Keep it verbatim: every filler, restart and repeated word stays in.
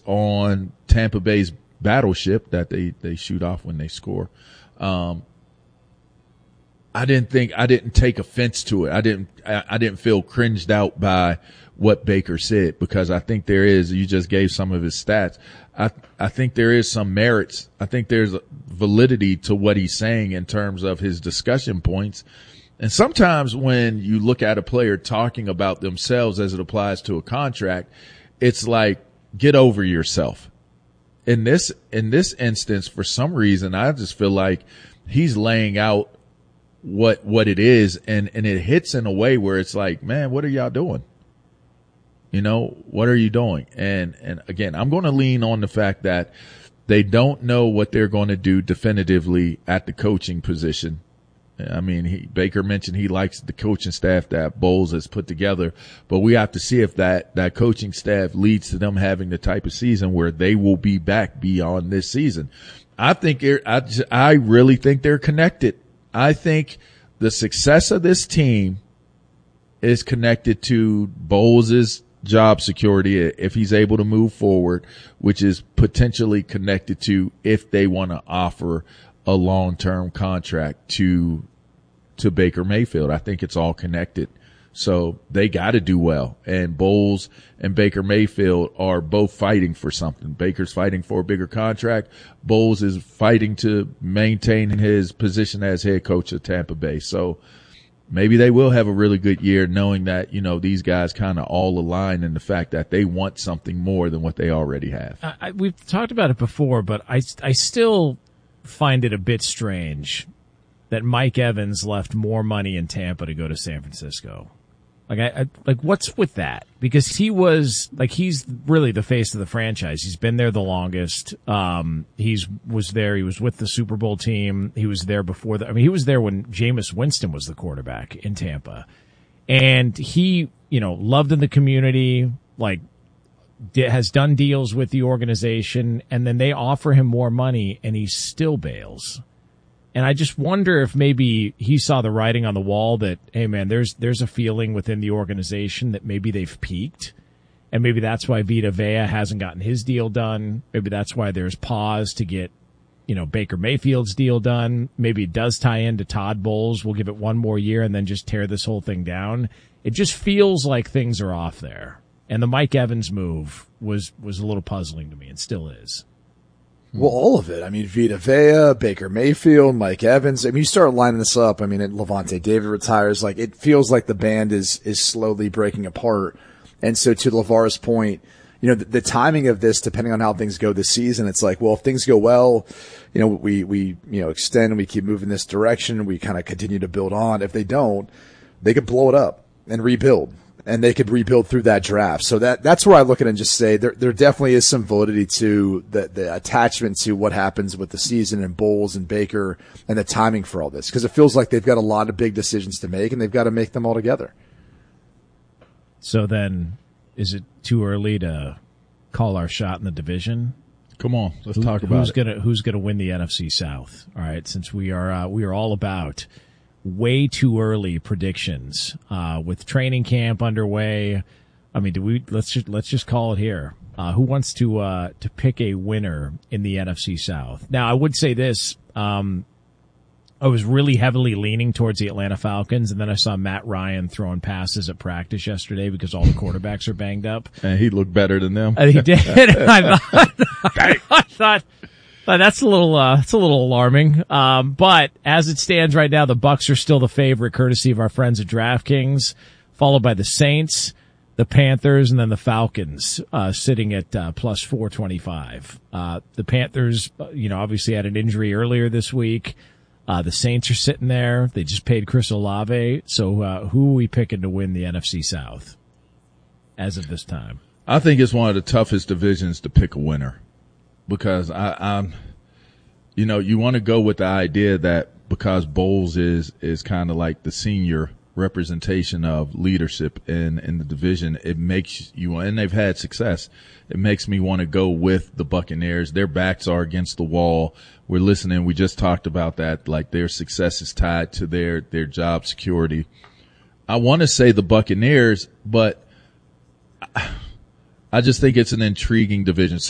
on Tampa Bay's battleship that they, they shoot off when they score. Um, I didn't think, I didn't take offense to it. I didn't, I, I didn't feel cringed out by what Baker said, because I think there is, you just gave some of his stats. I, I think there is some merits. I think there's validity to what he's saying in terms of his discussion points. And sometimes when you look at a player talking about themselves as it applies to a contract, it's like, get over yourself. In this, in this instance, for some reason, I just feel like he's laying out what, what it is. And, and it hits in a way where it's like, man, what are y'all doing? You know, what are you doing? And, and again, I'm going to lean on the fact that they don't know what they're going to do definitively at the coaching position. I mean, he, Baker mentioned he likes the coaching staff that Bowles has put together, but we have to see if that, that coaching staff leads to them having the type of season where they will be back beyond this season. I think, I, I really think they're connected. I think the success of this team is connected to Bowles's job security if he's able to move forward, which is potentially connected to if they want to offer a long-term contract to to Baker Mayfield. I think it's all connected. So they got to do well. And Bowles and Baker Mayfield are both fighting for something. Baker's fighting for a bigger contract. Bowles is fighting to maintain his position as head coach of Tampa Bay. So maybe they will have a really good year, knowing that, you know, these guys kind of all align in the fact that they want something more than what they already have. I, we've talked about it before, but I, I still find it a bit strange that Mike Evans left more money in Tampa to go to San Francisco. Like, I, I like, what's with that? Because he was like, he's really the face of the franchise. He's been there the longest. Um, he's was there. He was with the Super Bowl team. He was there before the, I mean, he was there when Jameis Winston was the quarterback in Tampa, and he, you know, loved in the community, like, has done deals with the organization, and then they offer him more money and he still bails. And I just wonder if maybe he saw the writing on the wall that, hey man, there's, there's a feeling within the organization that maybe they've peaked, and maybe that's why Vita Vea hasn't gotten his deal done. Maybe that's why there's pause to get, you know, Baker Mayfield's deal done. Maybe it does tie into Todd Bowles. We'll give it one more year and then just tear this whole thing down. It just feels like things are off there. And the Mike Evans move was, was a little puzzling to me, and still is. Well, all of it. I mean, Vita Vea, Baker Mayfield, Mike Evans. I mean, you start lining this up. I mean, Levante David retires. Like, it feels like the band is, is slowly breaking apart. And so to LeVar's point, you know, the, the timing of this, depending on how things go this season, it's like, well, if things go well, you know, we, we, you know, extend and we keep moving this direction. We kind of continue to build on. If they don't, they could blow it up and rebuild. And they could rebuild through that draft. So that, that's where I look at it and just say there, there definitely is some validity to the, the attachment to what happens with the season and Bowles and Baker and the timing for all this. Cause it feels like they've got a lot of big decisions to make, and they've got to make them all together. So then, is it too early to call our shot in the division? Come on, let's Who, talk about who's it. Gonna, who's gonna win the N F C South? All right. Since we are, uh, we are all about way too early predictions, uh, with training camp underway. I mean, do we, let's just, let's just call it here. Uh, who wants to, uh, to pick a winner in the N F C South? Now, I would say this, um, I was really heavily leaning towards the Atlanta Falcons, and then I saw Matt Ryan throwing passes at practice yesterday because all the quarterbacks are banged up. And he looked better than them. Uh, he did. I thought, I thought, Uh, that's a little, uh, that's a little alarming. Um, but as it stands right now, the Bucs are still the favorite, courtesy of our friends at DraftKings, followed by the Saints, the Panthers, and then the Falcons, uh, sitting at, uh, plus four twenty-five. Uh, the Panthers, you know, obviously had an injury earlier this week. Uh, the Saints are sitting there. They just paid Chris Olave. So, uh, who are we picking to win the N F C South as of this time? I think it's one of the toughest divisions to pick a winner. Because I, I'm, you know, you want to go with the idea that because Bowles is, is kind of like the senior representation of leadership in, in the division, it makes you, and they've had success. It makes me want to go with the Buccaneers. Their backs are against the wall. We're listening. We just talked about that. Like, their success is tied to their, their job security. I want to say the Buccaneers, but I, I just think it's an intriguing division.